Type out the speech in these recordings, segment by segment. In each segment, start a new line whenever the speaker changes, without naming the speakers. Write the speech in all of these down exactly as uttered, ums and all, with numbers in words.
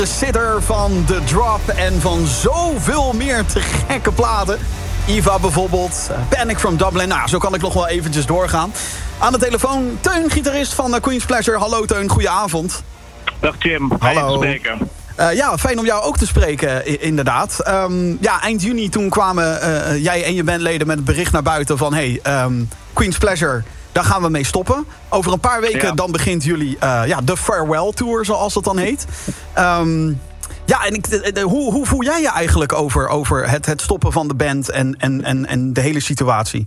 De sitter van The Drop en van zoveel meer te gekke platen. Eva bijvoorbeeld, Panic from Dublin. Nou, zo kan ik nog wel eventjes doorgaan. Aan de telefoon, Teun, gitarist van Queen's Pleasure. Hallo Teun, goedenavond.
Dag Jim, fijn te spreken.
Uh, ja, fijn om jou ook te spreken, i- inderdaad. Um, ja, eind juni toen kwamen uh, jij en je bandleden met het bericht naar buiten van... hey, um, Queen's Pleasure, daar gaan we mee stoppen. Over een paar weken ja. dan begint jullie uh, ja, de Farewell Tour, zoals het dan heet. Um, ja, en ik, de, de, hoe, hoe voel jij je eigenlijk over, over het, het stoppen van de band en, en, en, en de hele situatie?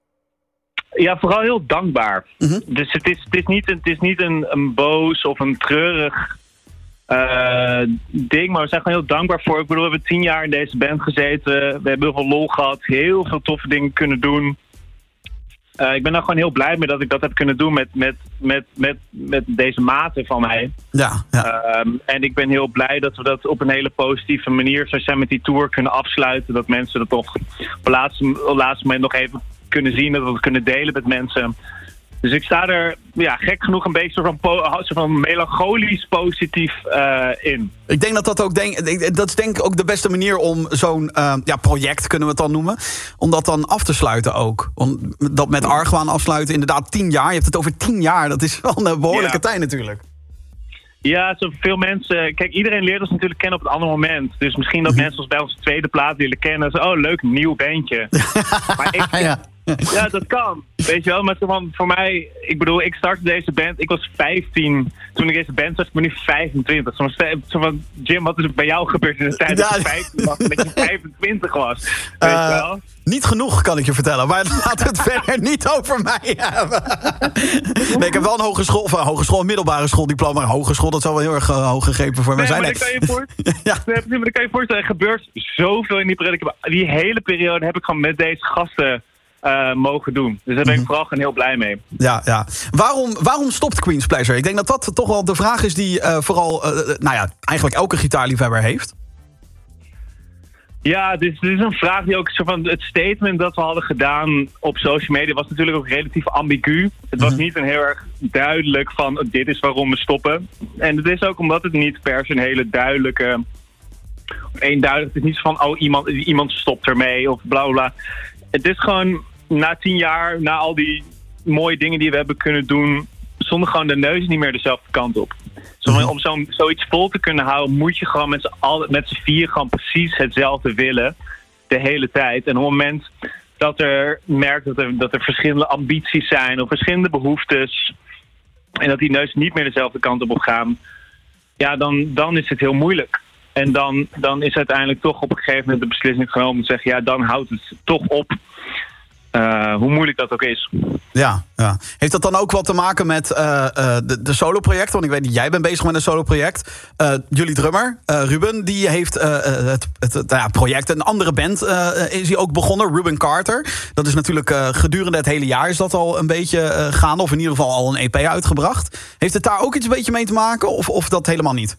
Ja, vooral heel dankbaar.
Mm-hmm.
Dus het is, het is niet, het is niet een, een boos of een treurig uh, ding, maar we zijn gewoon heel dankbaar voor. Ik bedoel, we hebben tien jaar in deze band gezeten. We hebben heel veel lol gehad, heel veel toffe dingen kunnen doen. Uh, ik ben daar gewoon heel blij mee dat ik dat heb kunnen doen met, met, met, met, met deze maten van mij.
Ja, ja.
Um, en ik ben heel blij dat we dat op een hele positieve manier, zoals zij met die tour, kunnen afsluiten. Dat mensen dat toch op het laatste, op het laatste moment nog even kunnen zien, dat we het kunnen delen met mensen. Dus ik sta er ja, gek genoeg een beetje van, po- van melancholisch positief uh, in.
Ik denk dat dat ook denk, dat is denk ik ook de beste manier om zo'n uh, ja, project, kunnen we het dan noemen, om dat dan af te sluiten ook. Om dat met argwaan afsluiten, inderdaad tien jaar. Je hebt het over tien jaar, dat is wel een behoorlijke ja. tijd natuurlijk.
Ja, zoveel mensen... Kijk, iedereen leert ons natuurlijk kennen op het andere moment. Dus misschien dat mensen ons bij onze tweede plaat willen kennen. Zo, oh, leuk, nieuw bandje. Maar ik...
ja.
Ja, dat kan. Weet je wel, maar van, voor mij... Ik bedoel, ik startte deze band... Ik was vijftien toen ik deze band zag. Ik ben nu vijfentwintig. Zo van, zo van Jim, wat is er bij jou gebeurd in de tijd dat je vijftien was en dat je vijfentwintig was? Weet uh, je wel?
Niet genoeg, kan ik je vertellen. Maar laat het verder niet over mij hebben. Nee, ik heb wel een hogeschool, of een hogeschool, een middelbare schooldiploma. Een hogeschool, dat zou wel heel erg uh, hoog gegrepen voor mij zijn.
Maar dan kan je voor... ja. nee, maar dan kan je voorstellen, er gebeurt zoveel in die periode. Die hele periode heb ik gewoon met deze gasten Uh, mogen doen. Dus daar ben ik vooral gewoon heel blij mee.
Ja, ja. Waarom, waarom stopt Queen's Pleasure? Ik denk dat dat toch wel de vraag is die uh, vooral, uh, nou ja, eigenlijk elke gitaarliefhebber heeft.
Ja, dit is, dit is een vraag die ook zo van het statement dat we hadden gedaan op social media was natuurlijk ook relatief ambigu. Het was mm-hmm. niet een heel erg duidelijk van dit is waarom we stoppen. En het is ook omdat het niet per se een hele duidelijke, eenduidig, het is niet van oh iemand, iemand stopt ermee of bla bla. Het is gewoon na tien jaar, na al die mooie dingen die we hebben kunnen doen, zonder gewoon de neus niet meer dezelfde kant op. Zo, mm-hmm. Om zo, zoiets vol te kunnen houden, moet je gewoon met z'n, al, met z'n vier gewoon precies hetzelfde willen. De hele tijd. En op het moment dat er merkt dat er, dat er verschillende ambities zijn of verschillende behoeftes, en dat die neus niet meer dezelfde kant op gaan, ja, dan, dan is het heel moeilijk. En dan, dan is uiteindelijk toch op een gegeven moment de beslissing genomen om te zeggen, ja, dan houdt het toch op. Uh, hoe moeilijk dat ook is.
Ja, ja. Heeft dat dan ook wat te maken met uh, uh, de, de solo-project? Want ik weet dat jij bent bezig met een solo-project. Uh, jullie drummer, uh, Ruben, die heeft uh, het, het, het ja, project. Een andere band uh, is hij ook begonnen, Ruben Carter. Dat is natuurlijk uh, gedurende het hele jaar is dat al een beetje uh, gaande. Of in ieder geval al een E P uitgebracht. Heeft het daar ook iets een beetje mee te maken? Of, of dat helemaal niet?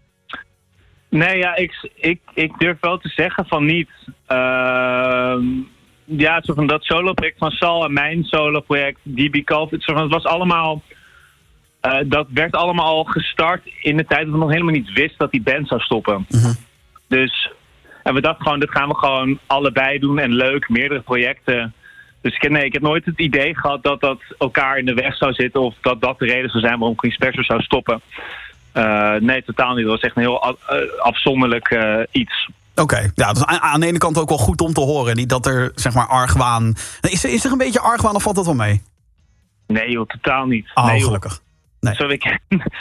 Nee, ja, ik, ik, ik durf wel te zeggen van niet. Uh, ja, zo van dat solo-project van Sal en mijn solo-project, D B Kalf, het, het was allemaal, uh, dat werd allemaal al gestart in de tijd dat we nog helemaal niet wisten dat die band zou stoppen. Mm-hmm. Dus, en we dachten gewoon, dit gaan we gewoon allebei doen en leuk, meerdere projecten. Dus ik, nee, ik heb nooit het idee gehad dat dat elkaar in de weg zou zitten of dat dat de reden zou zijn waarom Queen's Pleasure zou stoppen. Uh, nee, totaal niet. Dat was echt een heel uh, afzonderlijk uh, iets.
Oké, okay. Ja, dat is aan, aan de ene kant ook wel goed om te horen. Niet dat er, zeg maar, argwaan... Is er, is er een beetje argwaan of valt dat wel mee?
Nee joh, totaal niet.
Oh,
nee,
gelukkig. Nee.
Zo, ik,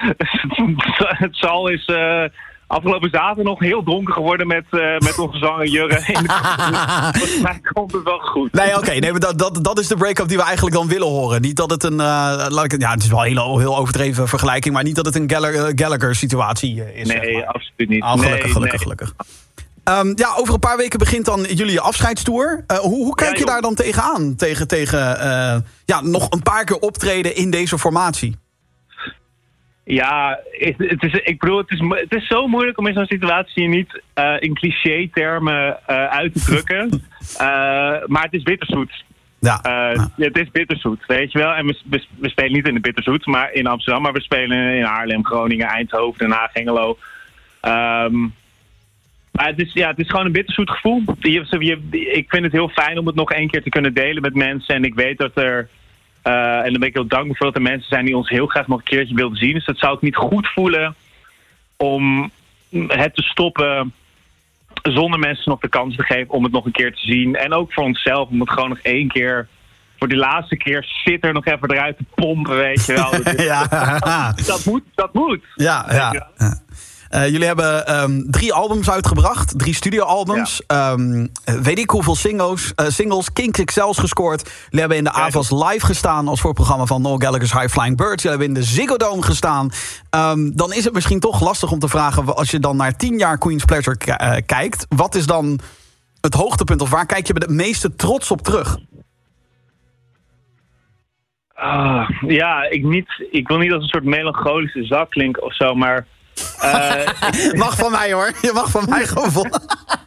het zal is uh, afgelopen zaterdag nog heel donker geworden met, uh, met onze zanger Jurre. Volgens mij komt het wel goed.
Nee, oké. Okay, nee, dat, dat, dat is de break-up die we eigenlijk dan willen horen. Niet dat het een... Uh, laat ik, ja, het is wel een heel, heel overdreven vergelijking, maar niet dat het een Gallagher-situatie is.
Nee,
zeg maar.
absoluut niet.
Oh, gelukkig,
nee,
gelukkig,
nee.
gelukkig. Um, ja, over een paar weken begint dan jullie afscheidstour. Uh, hoe, hoe kijk ja, je daar dan tegenaan? Tegen, tegen uh, ja, nog een paar keer optreden in deze formatie?
Ja, het is, ik bedoel, het is, het is zo moeilijk om in zo'n situatie niet uh, in cliché-termen uh, uit te drukken. uh, maar het is bitterzoet.
Ja.
Uh, ja. Het is bitterzoet, weet je wel. En we, we, we spelen niet in de bitterzoet, maar in Amsterdam. Maar we spelen in Haarlem, Groningen, Eindhoven, Den Haag, Hengelo. Um, maar het is, ja, het is gewoon een bitterzoet gevoel. Je, je, ik vind het heel fijn om het nog één keer te kunnen delen met mensen. En ik weet dat er... Uh, en dan ben ik heel dankbaar voor dat er mensen zijn die ons heel graag nog een keertje wilden zien. Dus het zou ook niet goed voelen om het te stoppen zonder mensen nog de kans te geven om het nog een keer te zien. En ook voor onszelf, om het gewoon nog één keer, voor die laatste keer, zit er nog even eruit te pompen, weet je wel. Dat, is,
ja.
dat, dat moet, dat moet.
Ja, ja. Uh, jullie hebben um, drie albums uitgebracht, drie studioalbums. Ja. Um, weet ik hoeveel singles, uh, singles Kink X L's gescoord. Jullie hebben in de A V A S Live gestaan als voorprogramma van Noel Gallagher's High Flying Birds. Jullie hebben in de Ziggo Dome gestaan. Um, dan is het misschien toch lastig om te vragen, als je dan naar tien jaar Queen's Pleasure k- uh, kijkt, wat is dan het hoogtepunt of waar kijk je met het meeste trots op terug?
Uh, ja, ik, niet, ik wil niet als een soort melancholische zak klinken of zo, maar... Uh,
mag van mij hoor, je mag van mij gewoon vol.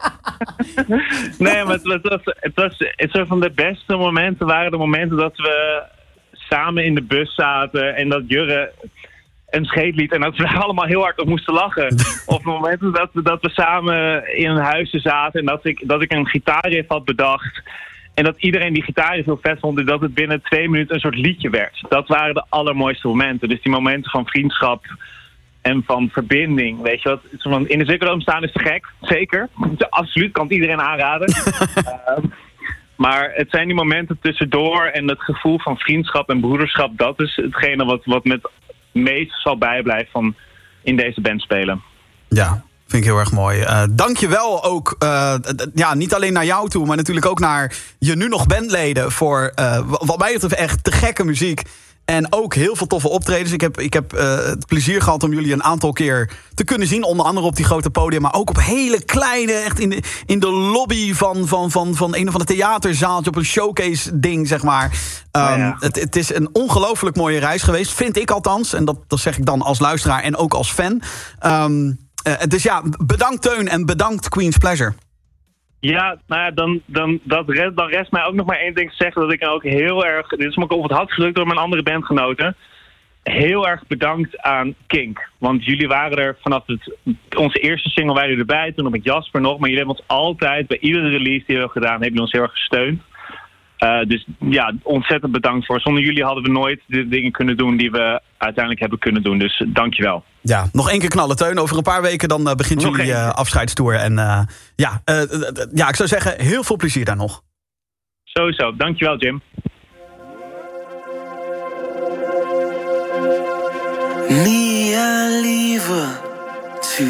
Nee, maar het, het was, het was het was van de beste momenten waren de momenten dat we samen in de bus zaten en dat Jurre een scheet liet en dat we allemaal heel hard op moesten lachen. Of de momenten dat we, dat we samen in een huisje zaten en dat ik, dat ik een gitaarriff had bedacht. En dat iedereen die gitaar heel vet vond en dat het binnen twee minuten een soort liedje werd. Dat waren de allermooiste momenten. Dus die momenten van vriendschap en van verbinding, weet je wat. In de Ziggo Dome staan is te gek, zeker. Absoluut, kan het iedereen aanraden. uh, maar het zijn die momenten tussendoor en het gevoel van vriendschap en broederschap. Dat is hetgene wat, wat me het meest zal bijblijven van in deze band spelen.
Ja. Vind ik heel erg mooi. Uh, Dank je wel ook, uh, d- ja, niet alleen naar jou toe, maar natuurlijk ook naar je nu nog bandleden voor, uh, wat mij betreft, echt te gekke muziek. En ook heel veel toffe optredens. Ik heb, ik heb uh, het plezier gehad om jullie een aantal keer te kunnen zien. Onder andere op die grote podium, maar ook op hele kleine, echt in de, in de lobby van, van, van, van een of andere theaterzaaltje, op een showcase ding, zeg maar. Um, ja, ja. Het, het is een ongelooflijk mooie reis geweest, vind ik althans. En dat, dat zeg ik dan als luisteraar en ook als fan. Um, Uh, dus ja, bedankt Teun en bedankt Queen's Pleasure.
Ja, nou ja, dan, dan, dat rest, dan rest mij ook nog maar één ding te zeggen. Dat ik ook heel erg, dit is me ook op het hart gedrukt door mijn andere bandgenoten. Heel erg bedankt aan Kink. Want jullie waren er vanaf het, onze eerste single waren jullie erbij. Toen nog met Jasper nog. Maar jullie hebben ons altijd, bij iedere release die we hebben gedaan, hebben jullie ons heel erg gesteund. Uh, dus ja, ontzettend bedankt voor. Zonder jullie hadden we nooit de dingen kunnen doen die we uiteindelijk hebben kunnen doen. Dus uh, dankjewel.
Ja, nog één keer knallen, Teun. Over een paar weken dan uh, begint nog jullie uh, afscheidstoer. En uh, ja, uh, uh, uh, ja, ik zou zeggen, heel veel plezier daar nog.
Sowieso. Dankjewel, Jim.
Mia lieve.